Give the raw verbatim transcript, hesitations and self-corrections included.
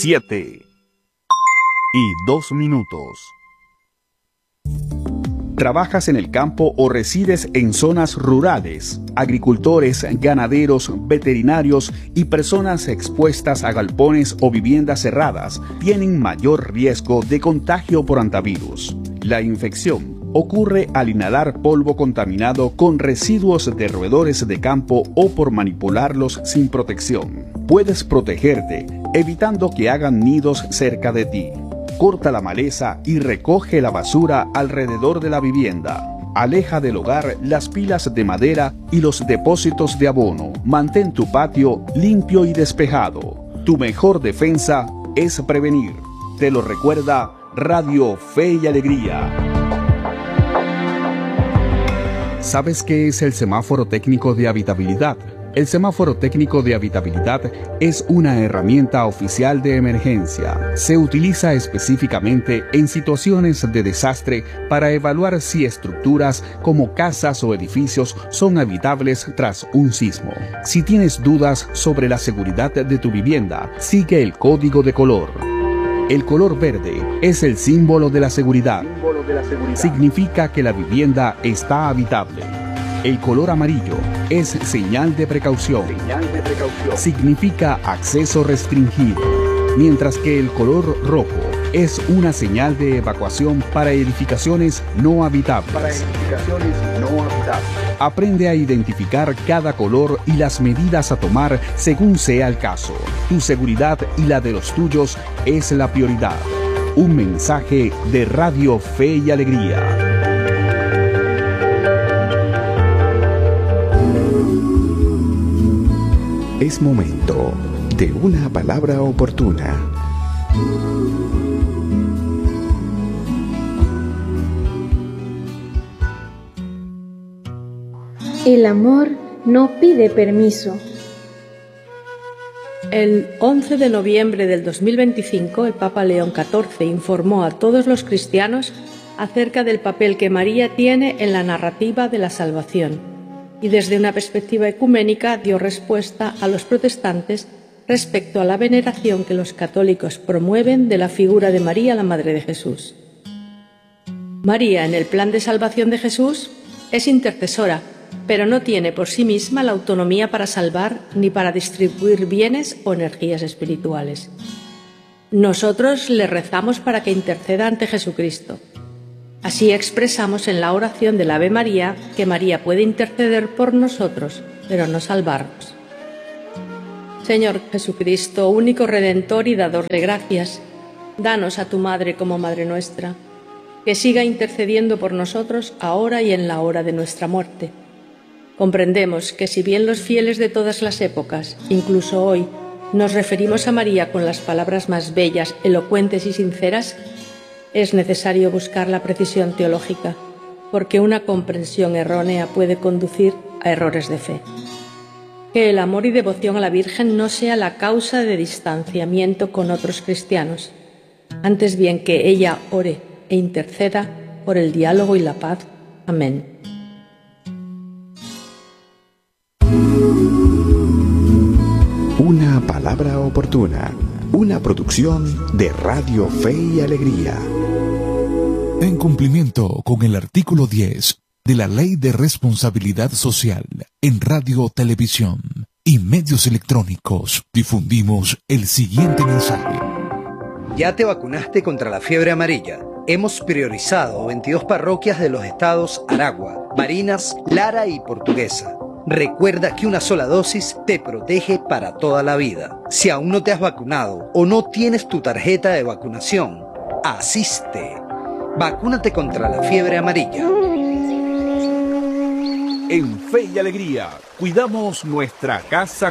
siete y dos minutos. ¿Trabajas en el campo o resides en zonas rurales? Agricultores, ganaderos, veterinarios y personas expuestas a galpones o viviendas cerradas tienen mayor riesgo de contagio por hantavirus. La infección ocurre al inhalar polvo contaminado con residuos de roedores de campo o por manipularlos sin protección. Puedes protegerte evitando que hagan nidos cerca de ti. Corta la maleza y recoge la basura alrededor de la vivienda. Aleja del hogar las pilas de madera y los depósitos de abono. Mantén tu patio limpio y despejado. Tu mejor defensa es prevenir. Te lo recuerda Radio Fe y Alegría. ¿Sabes qué es el semáforo técnico de habitabilidad? El semáforo técnico de habitabilidad es una herramienta oficial de emergencia. Se utiliza específicamente en situaciones de desastre para evaluar si estructuras como casas o edificios son habitables tras un sismo. Si tienes dudas sobre la seguridad de tu vivienda, sigue el código de color. El color verde es el símbolo de la seguridad. Significa que la vivienda está habitable. El color amarillo es señal de precaución. Señal de precaución. Significa acceso restringido. Mientras que el color rojo es una señal de evacuación para edificaciones no habitables. Para edificaciones no habitables. Aprende a identificar cada color y las medidas a tomar según sea el caso. Tu seguridad y la de los tuyos es la prioridad. Un mensaje de Radio Fe y Alegría. Es momento de una palabra oportuna. El amor no pide permiso. El once de noviembre del dos mil veinticinco, el Papa León catorce informó a todos los cristianos acerca del papel que María tiene en la narrativa de la salvación. Y desde una perspectiva ecuménica dio respuesta a los protestantes respecto a la veneración que los católicos promueven de la figura de María, la Madre de Jesús. María, en el plan de salvación de Jesús, es intercesora, pero no tiene por sí misma la autonomía para salvar ni para distribuir bienes o energías espirituales. Nosotros le rezamos para que interceda ante Jesucristo. Así expresamos en la oración del Ave María que María puede interceder por nosotros, pero no salvarnos. Señor Jesucristo, único Redentor y dador de gracias, danos a tu Madre como Madre nuestra, que siga intercediendo por nosotros ahora y en la hora de nuestra muerte. Comprendemos que si bien los fieles de todas las épocas, incluso hoy, nos referimos a María con las palabras más bellas, elocuentes y sinceras, es necesario buscar la precisión teológica, porque una comprensión errónea puede conducir a errores de fe. Que el amor y devoción a la Virgen no sea la causa de distanciamiento con otros cristianos, antes bien que ella ore e interceda por el diálogo y la paz. Amén. Una palabra oportuna. Una producción de Radio Fe y Alegría. En cumplimiento con el artículo diez de la Ley de Responsabilidad Social en Radio, Televisión y Medios Electrónicos, difundimos el siguiente mensaje. ¿Ya te vacunaste contra la fiebre amarilla? Hemos priorizado veintidós parroquias de los estados Aragua, Barinas, Lara y Portuguesa. Recuerda que una sola dosis te protege para toda la vida. Si aún no te has vacunado o no tienes tu tarjeta de vacunación, asiste. Vacúnate contra la fiebre amarilla. En Fe y Alegría, cuidamos nuestra casa